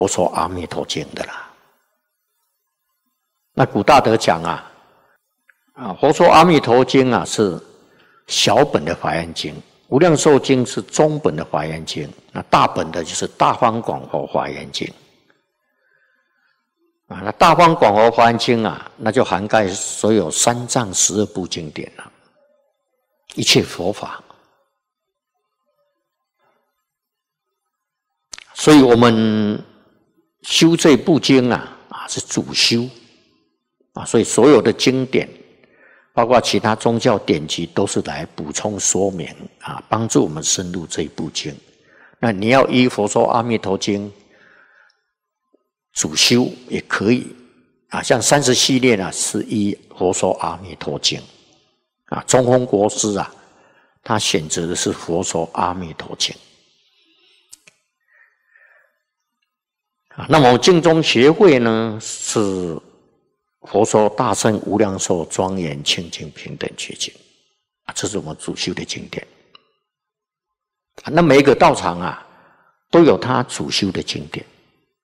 佛说阿弥陀经的啦。那古大德讲佛说阿弥陀经是小本的华严经，无量寿经是中本的华严经，那大本的就是大方广佛华严经。那大方广佛华严经那就涵盖所有三藏12部经典了，一切佛法。所以我们修这部经是主修所以所有的经典，包括其他宗教典籍，都是来补充说明帮助我们深入这一部经。那你要依佛说阿弥陀经主修也可以像30系列是依佛说阿弥陀经中峰国师他选择的是佛说阿弥陀经那么净宗协会呢是佛说大乘无量寿庄严清净平等觉经这是我们主修的经典那每一个道场都有他主修的经典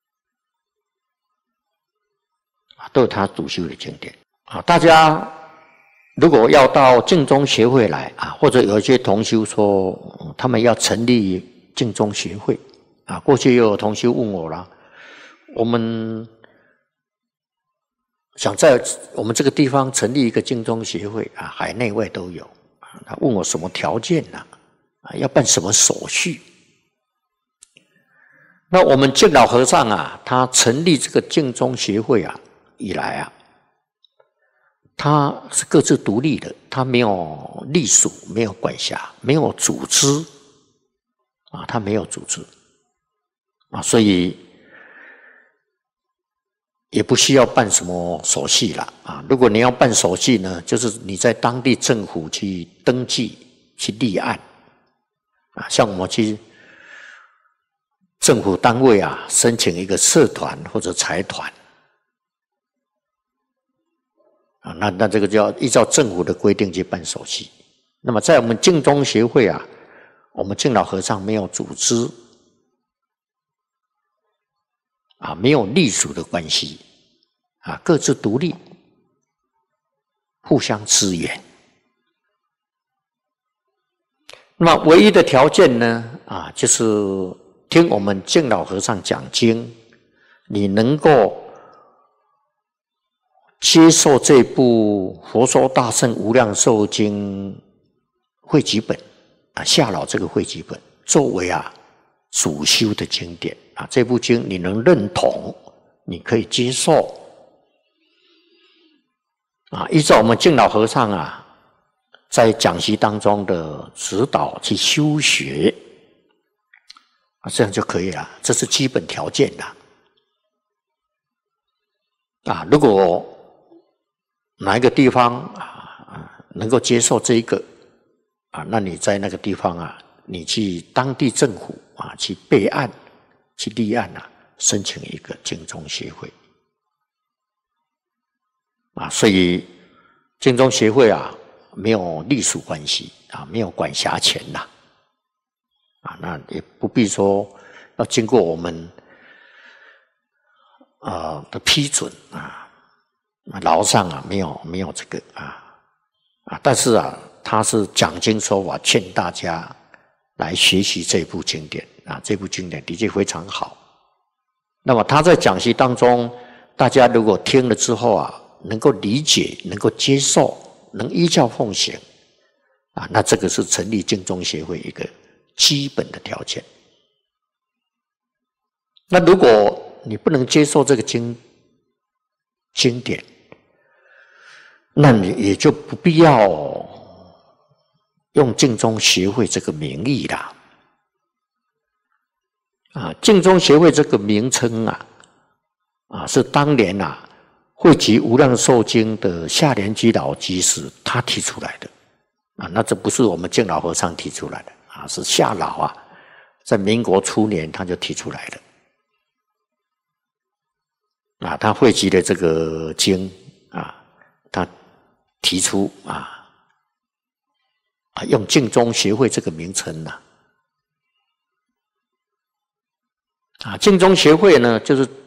都有他主修的经典大家如果要到净宗协会来或者有一些同修说他们要成立净宗协会过去也有同修问我了，我们想在我们这个地方成立一个净宗协会海内外都有他问我什么条件要办什么手续。那我们净老和尚他成立这个净宗协会以来他是各自独立的，他没有隶属，没有管辖，没有组织他没有组织所以也不需要办什么手续了如果你要办手续呢，就是你在当地政府去登记去立案像我们去政府单位申请一个社团或者财团那这个就要依照政府的规定去办手续。那么在我们净宗协会我们净老和尚没有组织没有隶属的关系各自独立，互相支援。那么唯一的条件呢就是听我们净老和尚讲经，你能够接受这部《佛说大乘无量寿经》汇集本下老这个汇集本作为主修的经典这部经你能认同，你可以接受依照我们净老和尚在讲习当中的指导去修学这样就可以了，这是基本条件如果哪一个地方能够接受这一个那你在那个地方你去当地政府去备案去立案申请一个净宗协会所以净宗协会没有隶属关系没有管辖权那也不必说要经过我们的批准老和尚没有这个但是他是讲经说法，劝大家来学习这部经典这部经典的确非常好。那么他在讲习当中，大家如果听了之后能够理解，能够接受，能依教奉行那这个是成立净宗协会一个基本的条件。那如果你不能接受这个经典，那你也就不必要用净宗协会这个名义啦。净宗协会这个名称是当年汇集无量寿经的下莲居老居士他提出来的那这不是我们净老和尚提出来的是下老在民国初年他就提出来的他汇集的这个经他提出用净宗协会这个名称净宗协会呢，就是